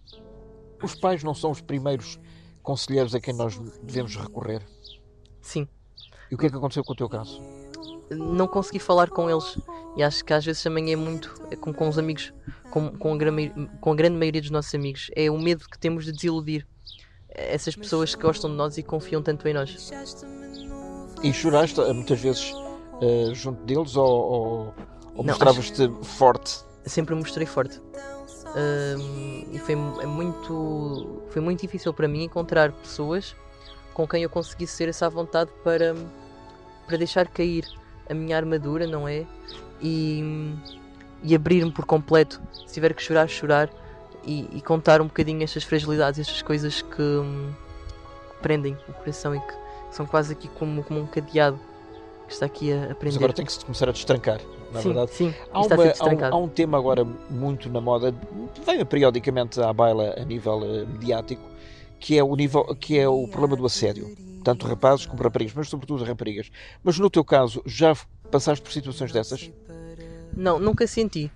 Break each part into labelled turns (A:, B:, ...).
A: Os pais não são os primeiros conselheiros a quem nós devemos recorrer.
B: Sim.
A: E o que é que aconteceu com o teu caso?
B: Não consegui falar com eles. E acho que às vezes também é muito com os amigos, com a grande maioria dos nossos amigos. É o medo que temos de desiludir essas pessoas que gostam de nós e confiam tanto em nós.
A: E choraste muitas vezes junto deles ou
B: Não,
A: mostravas-te forte?
B: Sempre me mostrei forte. E foi muito difícil para mim encontrar pessoas com quem eu conseguisse ter essa vontade para deixar cair a minha armadura, não é? E abrir-me por completo. Se tiver que chorar, chorar. E contar um bocadinho estas fragilidades, estas coisas que prendem o coração e que são quase aqui como um cadeado que está aqui a prender.
A: Mas agora tem que se começar a destrancar, na verdade.
B: Sim, está a ser destrancado.
A: Há um tema agora muito na moda, vem periodicamente à baila a nível mediático, que é o problema do assédio. Tanto rapazes como raparigas, mas sobretudo raparigas. Mas no teu caso, já passaste por situações dessas?
B: Não, nunca senti.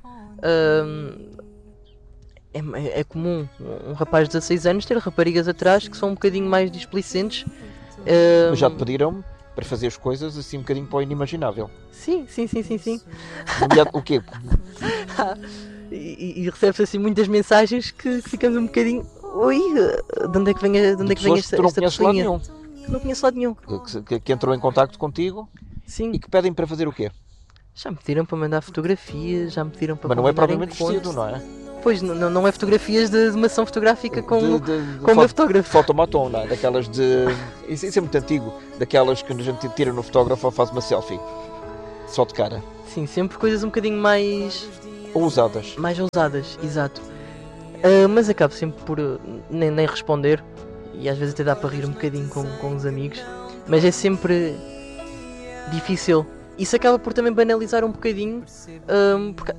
B: É comum um rapaz de 16 anos ter raparigas atrás que são um bocadinho mais displicentes.
A: Mas já te pediram para fazer as coisas assim um bocadinho para o inimaginável?
B: Sim.
A: O quê?
B: E recebe-se assim muitas mensagens que ficamos um bocadinho... Oi, de onde é que vem esta pessoinha? Que não conheço lado nenhum.
A: Que entrou em contacto contigo.
B: Sim.
A: E que pedem para fazer o quê?
B: Já me pediram para mandar fotografias, já me pediram para...
A: Mas não é propriamente vestido, não é?
B: Pois, não é fotografias de uma ação fotográfica com o meu fotógrafo.
A: Fotomaton, não é? Daquelas de... Isso é muito antigo. Daquelas que a gente tira no fotógrafo ou faz uma selfie. Só de cara.
B: Sim, sempre coisas um bocadinho mais...
A: Ousadas.
B: Mais ousadas, exato. Mas acabo sempre por nem responder. E às vezes até dá para rir um bocadinho com os amigos. Mas é sempre difícil. Isso acaba por também banalizar um bocadinho, porque